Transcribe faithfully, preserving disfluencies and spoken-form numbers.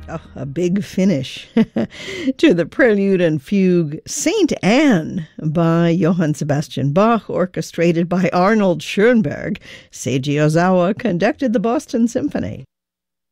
Oh, a big finish to the prelude and fugue Saint Anne by Johann Sebastian Bach, orchestrated by Arnold Schoenberg. Seiji Ozawa conducted the Boston Symphony.